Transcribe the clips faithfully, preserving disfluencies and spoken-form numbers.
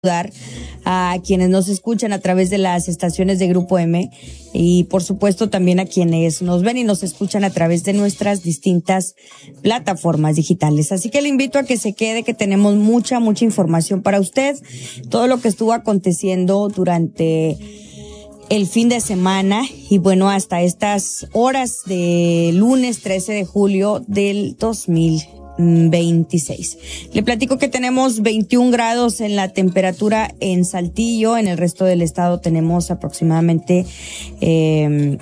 saludar a quienes nos escuchan a través de las estaciones de Grupo M y por supuesto también a quienes nos ven y nos escuchan a través de nuestras distintas plataformas digitales. Así que le invito a que se quede, que tenemos mucha, mucha información para usted. Todo lo que estuvo aconteciendo durante el fin de semana y bueno, hasta estas horas de lunes trece de julio del dos mil veintiséis. Le platico que tenemos veintiún grados en la temperatura en Saltillo. En el resto del estado tenemos aproximadamente eh,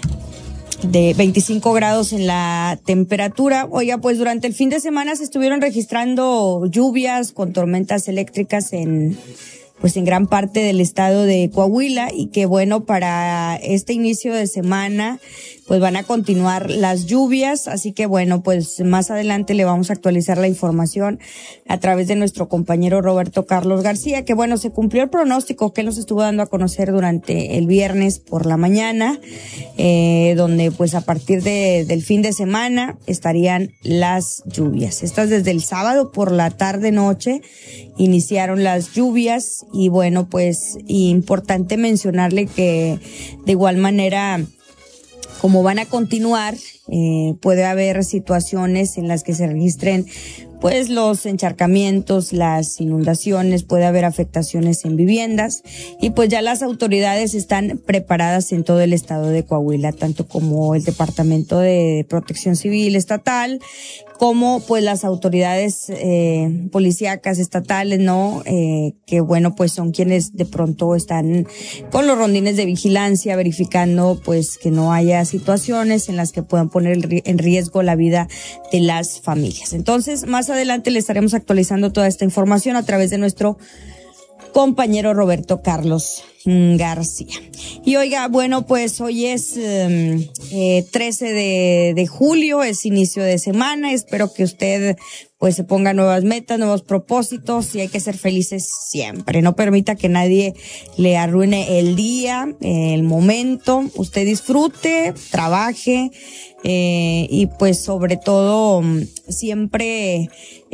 de veinticinco grados en la temperatura. Oiga, pues durante el fin de semana se estuvieron registrando lluvias con tormentas eléctricas en pues en gran parte del estado de Coahuila, y que bueno, para este inicio de semana pues van a continuar las lluvias, así que bueno, pues más adelante le vamos a actualizar la información a través de nuestro compañero Roberto Carlos García, que bueno, se cumplió el pronóstico que él nos estuvo dando a conocer durante el viernes por la mañana, eh, donde pues a partir de, del fin de semana estarían las lluvias. Estas desde el sábado por la tarde noche iniciaron las lluvias, y bueno, pues importante mencionarle que de igual manera, como van a continuar, eh, puede haber situaciones en las que se registren pues los encharcamientos, las inundaciones, puede haber afectaciones en viviendas, y pues ya las autoridades están preparadas en todo el estado de Coahuila, tanto como el Departamento de Protección Civil estatal, como pues las autoridades eh, policíacas estatales, ¿no? Eh, que bueno, pues son quienes de pronto están con los rondines de vigilancia, verificando pues que no haya situaciones en las que puedan poner en riesgo la vida de las familias. Entonces, más adelante le estaremos actualizando toda esta información a través de nuestro compañero Roberto Carlos García. Y oiga, bueno, pues hoy es eh, eh, trece de julio, es inicio de semana. Espero que usted pues se ponga nuevas metas, nuevos propósitos, y hay que ser felices siempre. No permita que nadie le arruine el día, el momento. Usted disfrute, trabaje, eh, y pues sobre todo siempre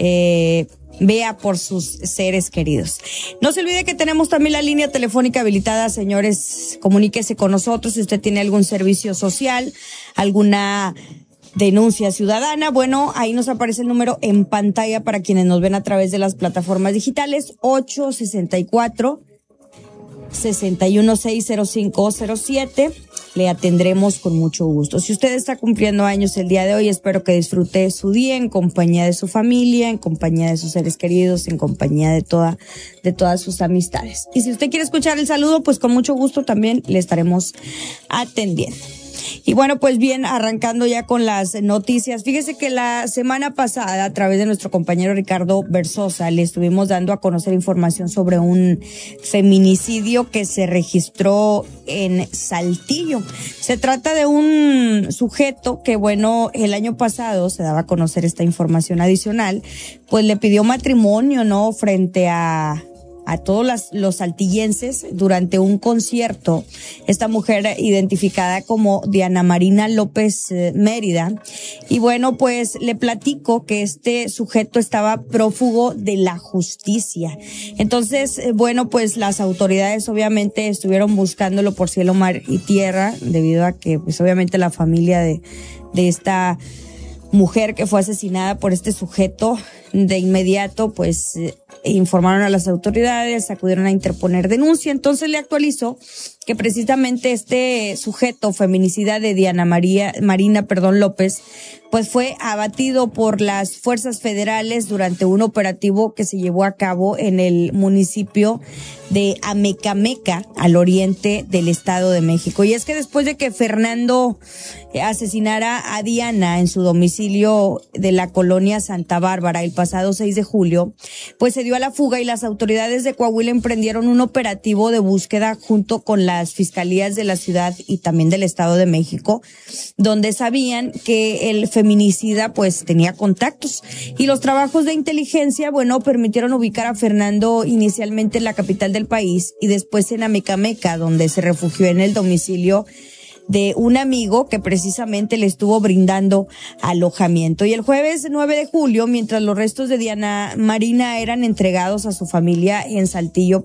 eh, vea por sus seres queridos. No se olvide que tenemos también la línea telefónica habilitada, señores. Comuníquese con nosotros si usted tiene algún servicio social, alguna denuncia ciudadana. Bueno, ahí nos aparece el número en pantalla para quienes nos ven a través de las plataformas digitales: ocho sesenta y cuatro, sesenta y uno seis cero cinco cero siete. Le atendremos con mucho gusto. Si usted está cumpliendo años el día de hoy, espero que disfrute su día en compañía de su familia, en compañía de sus seres queridos, en compañía de toda, de todas sus amistades. Y si usted quiere escuchar el saludo, pues con mucho gusto también le estaremos atendiendo. Y bueno, pues bien, arrancando ya con las noticias. Fíjese que la semana pasada, a través de nuestro compañero Ricardo Versosa, le estuvimos dando a conocer información sobre un feminicidio que se registró en Saltillo. Se trata de un sujeto que, bueno, el año pasado se daba a conocer esta información adicional, pues le pidió matrimonio, ¿no?, frente a a todos las, los saltillenses durante un concierto. Esta mujer identificada como Diana Marina López eh, Mérida. Y bueno, pues le platico que este sujeto estaba prófugo de la justicia. Entonces, eh, bueno, pues las autoridades obviamente estuvieron buscándolo por cielo, mar y tierra, debido a que pues obviamente la familia de, de esta mujer que fue asesinada por este sujeto, de inmediato pues eh, informaron a las autoridades, acudieron a interponer denuncia. Entonces le actualizó que precisamente este sujeto, feminicida de Diana María, Marina, perdón, López, pues fue abatido por las fuerzas federales durante un operativo que se llevó a cabo en el municipio de Amecameca, al oriente del Estado de México. Y es que después de que Fernando asesinara a Diana en su domicilio de la colonia Santa Bárbara el pasado seis de julio, pues se dio a la fuga, y las autoridades de Coahuila emprendieron un operativo de búsqueda junto con las fiscalías de la ciudad y también del Estado de México, donde sabían que el feminicida pues tenía contactos, y los trabajos de inteligencia, bueno, permitieron ubicar a Fernando inicialmente en la capital del país y después en Amecameca, donde se refugió en el domicilio de un amigo que precisamente le estuvo brindando alojamiento. Y el jueves nueve de julio, mientras los restos de Diana Marina eran entregados a su familia en Saltillo,